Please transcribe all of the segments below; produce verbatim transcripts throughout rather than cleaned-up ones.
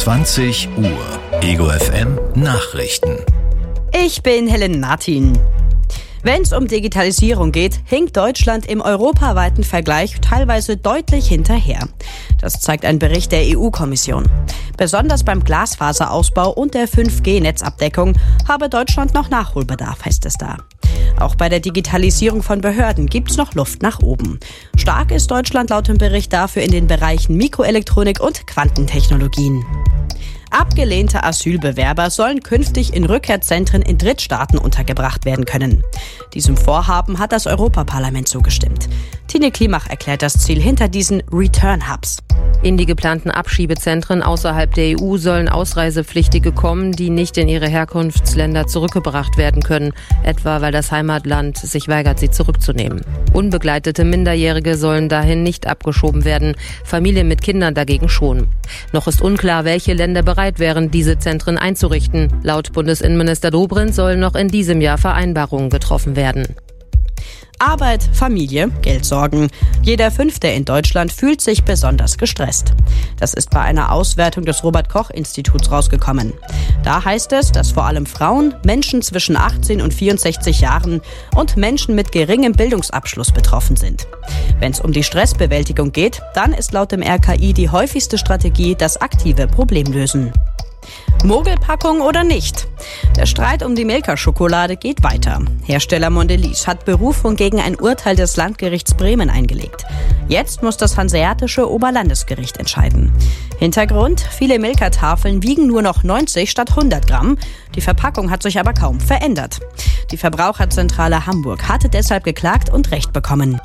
zwanzig Uhr. Ego F M Nachrichten. Ich bin Helen Martin. Wenn es um Digitalisierung geht, hinkt Deutschland im europaweiten Vergleich teilweise deutlich hinterher. Das zeigt ein Bericht der E U-Kommission. Besonders beim Glasfaserausbau und der fünf G Netzabdeckung habe Deutschland noch Nachholbedarf, heißt es da. Auch bei der Digitalisierung von Behörden gibt's noch Luft nach oben. Stark ist Deutschland laut dem Bericht dafür in den Bereichen Mikroelektronik und Quantentechnologien. Abgelehnte Asylbewerber sollen künftig in Rückkehrzentren in Drittstaaten untergebracht werden können. Diesem Vorhaben hat das Europaparlament zugestimmt. Tine Klimach erklärt das Ziel hinter diesen Return-Hubs. In die geplanten Abschiebezentren außerhalb der E U sollen Ausreisepflichtige kommen, die nicht in ihre Herkunftsländer zurückgebracht werden können, etwa weil das Heimatland sich weigert, sie zurückzunehmen. Unbegleitete Minderjährige sollen dahin nicht abgeschoben werden, Familien mit Kindern dagegen schon. Noch ist unklar, welche Länder bereit wären, diese Zentren einzurichten. Laut Bundesinnenminister Dobrindt sollen noch in diesem Jahr Vereinbarungen getroffen werden. Arbeit, Familie, Geldsorgen. Jeder Fünfte in Deutschland fühlt sich besonders gestresst. Das ist bei einer Auswertung des Robert-Koch-Instituts rausgekommen. Da heißt es, dass vor allem Frauen, Menschen zwischen achtzehn und vierundsechzig Jahren und Menschen mit geringem Bildungsabschluss betroffen sind. Wenn es um die Stressbewältigung geht, dann ist laut dem R K I die häufigste Strategie das aktive Problemlösen. Mogelpackung oder nicht? Der Streit um die Milka-Schokolade geht weiter. Hersteller Mondelez hat Berufung gegen ein Urteil des Landgerichts Bremen eingelegt. Jetzt muss das Hanseatische Oberlandesgericht entscheiden. Hintergrund: viele Milka-Tafeln wiegen nur noch neunzig statt hundert Gramm. Die Verpackung hat sich aber kaum verändert. Die Verbraucherzentrale Hamburg hatte deshalb geklagt und Recht bekommen.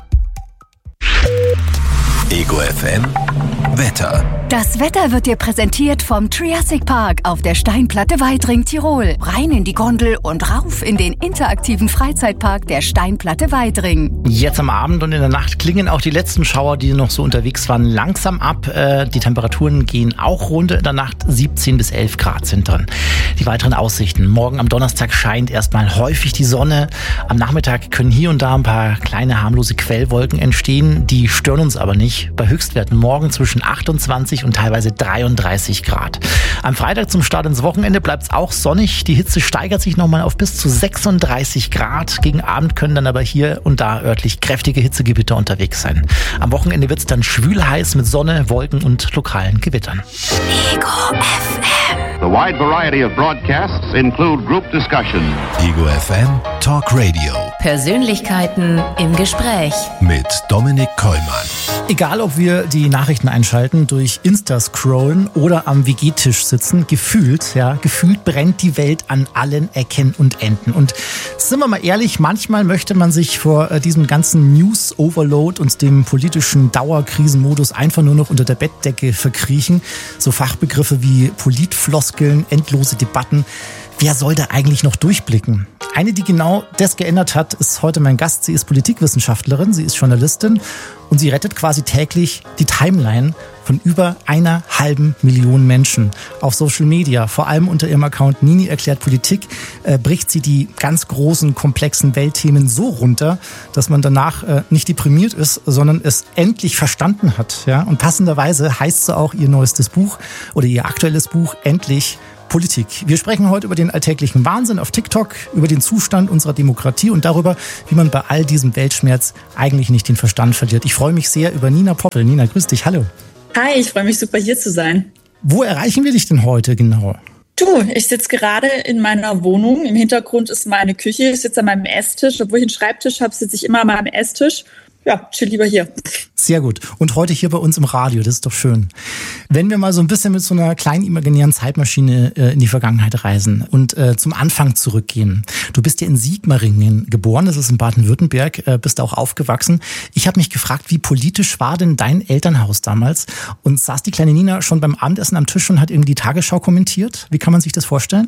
Ego F M Wetter. Das Wetter wird dir präsentiert vom Triassic Park auf der Steinplatte Weidring, Tirol. Rein in die Gondel und rauf in den interaktiven Freizeitpark der Steinplatte Weidring. Jetzt am Abend und in der Nacht klingen auch die letzten Schauer, die noch so unterwegs waren, langsam ab. Die Temperaturen gehen auch runter in der Nacht. siebzehn bis elf Grad sind drin. Die weiteren Aussichten. Morgen am Donnerstag scheint erstmal häufig die Sonne. Am Nachmittag können hier und da ein paar kleine harmlose Quellwolken entstehen. Die stören uns aber nicht. Bei Höchstwerten morgen zwischen achtundzwanzig und teilweise dreiunddreißig Grad. Am Freitag zum Start ins Wochenende bleibt es auch sonnig. Die Hitze steigert sich nochmal auf bis zu sechsunddreißig Grad. Gegen Abend können dann aber hier und da örtlich kräftige Hitzegewitter unterwegs sein. Am Wochenende wird es dann schwül heiß mit Sonne, Wolken und lokalen Gewittern. Ego F M. The wide variety of broadcasts include group discussion. Ego F M Talk Radio. Persönlichkeiten im Gespräch. Mit Dominik Kollmann. Egal, ob wir die Nachrichten einschalten, durch Insta scrollen oder am W G-Tisch sitzen, gefühlt, ja, gefühlt brennt die Welt an allen Ecken und Enden. Und sind wir mal ehrlich, manchmal möchte man sich vor diesem ganzen News-Overload und dem politischen Dauerkrisenmodus einfach nur noch unter der Bettdecke verkriechen. So Fachbegriffe wie Politfloskeln, endlose Debatten. Wer soll da eigentlich noch durchblicken? Eine, die genau das geändert hat, ist heute mein Gast. Sie ist Politikwissenschaftlerin, sie ist Journalistin und sie rettet quasi täglich die Timeline von über einer halben Million Menschen auf Social Media. Vor allem unter ihrem Account Nini erklärt Politik äh, bricht sie die ganz großen, komplexen Weltthemen so runter, dass man danach äh, nicht deprimiert ist, sondern es endlich verstanden hat. Ja? Und passenderweise heißt so auch ihr neuestes Buch oder ihr aktuelles Buch Endlich Politik. Wir sprechen heute über den alltäglichen Wahnsinn auf TikTok, über den Zustand unserer Demokratie und darüber, wie man bei all diesem Weltschmerz eigentlich nicht den Verstand verliert. Ich freue mich sehr über Nina Poppel. Nina, grüß dich. Hallo. Hi, ich freue mich super, hier zu sein. Wo erreichen wir dich denn heute genau? Du, ich sitze gerade in meiner Wohnung. Im Hintergrund ist meine Küche. Ich sitze an meinem Esstisch. Obwohl ich einen Schreibtisch habe, sitze ich immer an meinem Esstisch. Ja, chill lieber hier. Sehr gut. Und heute hier bei uns im Radio, das ist doch schön. Wenn wir mal so ein bisschen mit so einer kleinen imaginären Zeitmaschine äh, in die Vergangenheit reisen und äh, zum Anfang zurückgehen. Du bist ja in Sigmaringen geboren, das ist in Baden-Württemberg, äh, bist auch aufgewachsen. Ich habe mich gefragt, wie politisch war denn dein Elternhaus damals? Und saß die kleine Nina schon beim Abendessen am Tisch und hat irgendwie die Tagesschau kommentiert? Wie kann man sich das vorstellen?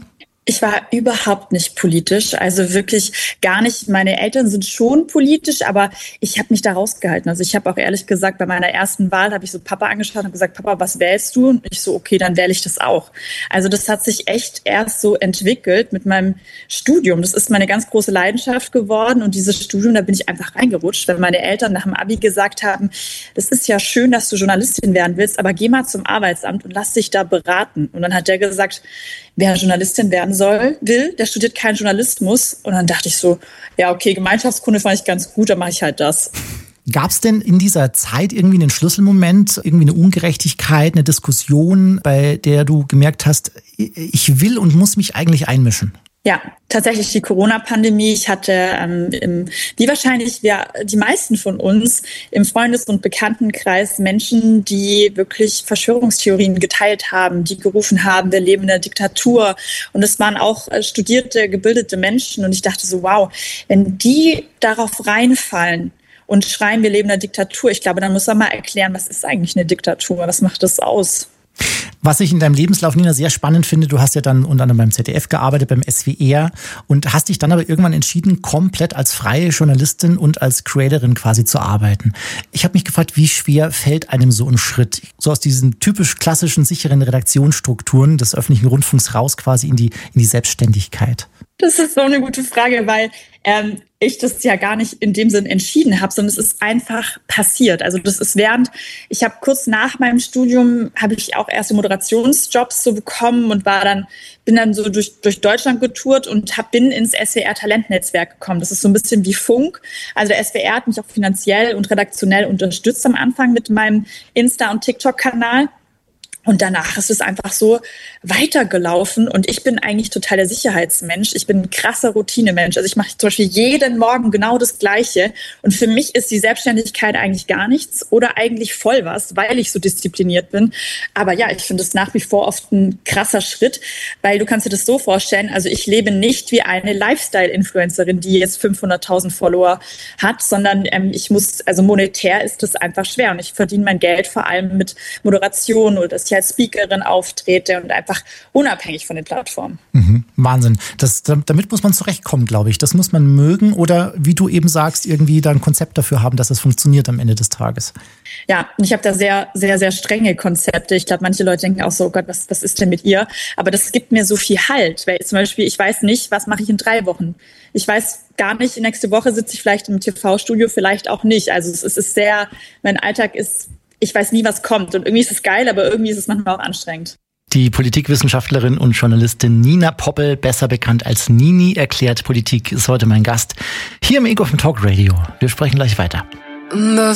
Ich war überhaupt nicht politisch, also wirklich gar nicht. Meine Eltern sind schon politisch, aber ich habe mich da rausgehalten. Also ich habe auch ehrlich gesagt, bei meiner ersten Wahl habe ich so Papa angeschaut und gesagt, Papa, was wählst du? Und ich so, okay, dann wähle ich das auch. Also das hat sich echt erst so entwickelt mit meinem Studium. Das ist meine ganz große Leidenschaft geworden und dieses Studium, da bin ich einfach reingerutscht, weil meine Eltern nach dem Abi gesagt haben, das ist ja schön, dass du Journalistin werden willst, aber geh mal zum Arbeitsamt und lass dich da beraten. Und dann hat der gesagt, wer Journalistin werden soll, will, der studiert keinen Journalismus. Und dann dachte ich so, ja okay, Gemeinschaftskunde fand ich ganz gut, dann mache ich halt das. Gab es denn in dieser Zeit irgendwie einen Schlüsselmoment, irgendwie eine Ungerechtigkeit, eine Diskussion, bei der du gemerkt hast, ich will und muss mich eigentlich einmischen? Ja, tatsächlich die Corona-Pandemie. Ich hatte, ähm, im, wie wahrscheinlich wir, die meisten von uns, im Freundes- und Bekanntenkreis Menschen, die wirklich Verschwörungstheorien geteilt haben, die gerufen haben, wir leben in der Diktatur. Und es waren auch äh, studierte, gebildete Menschen. Und ich dachte so, wow, wenn die darauf reinfallen und schreien, wir leben in der Diktatur, ich glaube, dann muss man mal erklären, was ist eigentlich eine Diktatur? Was macht das aus? Was ich in deinem Lebenslauf, Nina, sehr spannend finde, du hast ja dann unter anderem beim Z D F gearbeitet, beim S W R und hast dich dann aber irgendwann entschieden, komplett als freie Journalistin und als Creatorin quasi zu arbeiten. Ich habe mich gefragt, wie schwer fällt einem so ein Schritt, so aus diesen typisch klassischen, sicheren Redaktionsstrukturen des öffentlichen Rundfunks raus quasi in die, in die Selbstständigkeit? Das ist so eine gute Frage, weil ähm, ich das ja gar nicht in dem Sinn entschieden habe, sondern es ist einfach passiert. Also das ist während, ich habe kurz nach meinem Studium, habe ich auch erste Moderationsjobs so bekommen und war dann, bin dann so durch, durch Deutschland getourt und hab, bin ins S W R-Talentnetzwerk gekommen. Das ist so ein bisschen wie Funk. Also der S W R hat mich auch finanziell und redaktionell unterstützt am Anfang mit meinem Insta- und TikTok-Kanal. Und danach ist es einfach so weitergelaufen und ich bin eigentlich total der Sicherheitsmensch. Ich bin ein krasser Routinemensch. Also ich mache zum Beispiel jeden Morgen genau das Gleiche und für mich ist die Selbstständigkeit eigentlich gar nichts oder eigentlich voll was, weil ich so diszipliniert bin. Aber ja, ich finde es nach wie vor oft ein krasser Schritt, weil du kannst dir das so vorstellen, also ich lebe nicht wie eine Lifestyle-Influencerin, die jetzt fünfhunderttausend Follower hat, sondern ähm, ich muss, also monetär ist das einfach schwer und ich verdiene mein Geld vor allem mit Moderation oder dass ich als Speakerin auftrete und einfach unabhängig von den Plattformen. Mhm, Wahnsinn. Das, damit muss man zurechtkommen, glaube ich. Das muss man mögen oder, wie du eben sagst, irgendwie da ein Konzept dafür haben, dass es funktioniert am Ende des Tages. Ja, und ich habe da sehr, sehr, sehr strenge Konzepte. Ich glaube, manche Leute denken auch so, oh Gott, was, was ist denn mit ihr? Aber das gibt mir so viel Halt. Weil zum Beispiel, ich weiß nicht, was mache ich in drei Wochen? Ich weiß gar nicht, nächste Woche sitze ich vielleicht im T V-Studio, vielleicht auch nicht. Also es, es ist sehr, mein Alltag ist, ich weiß nie, was kommt. Und irgendwie ist es geil, aber irgendwie ist es manchmal auch anstrengend. Die Politikwissenschaftlerin und Journalistin Nina Poppel, besser bekannt als Nini, erklärt Politik, ist heute mein Gast hier im Ego vom Talk Radio. Wir sprechen gleich weiter. The